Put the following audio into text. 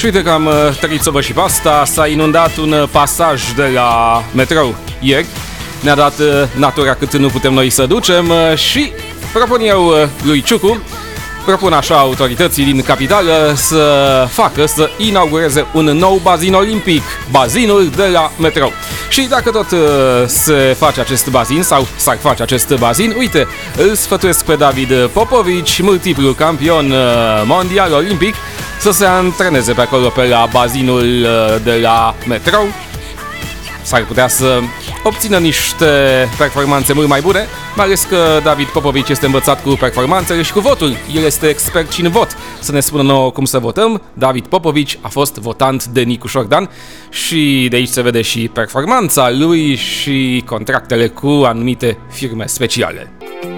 Și uite că am trăit să vă și pe asta. S-a inundat un pasaj de la metrou ieri. Ne-a dat natura cât nu putem noi să ducem și propun eu lui Ciucu, propun așa autorității din capitală să inaugureze un nou bazin olimpic, bazinul de la metrou. Și dacă tot se face acest bazin sau s-ar face acest bazin, uite, îl sfătuiesc pe David Popovici, multiplu campion mondial olimpic, să se antreneze pe acolo pe la bazinul de la metrou. S-ar putea să obțină niște performanțe mult mai bune, mai ales că David Popovici este învățat cu performanțele și cu votul. El este expert și în vot. Să ne spună nouă cum să votăm. David Popovici a fost votant de Nicu Șordan și de aici se vede și performanța lui și contractele cu anumite firme speciale.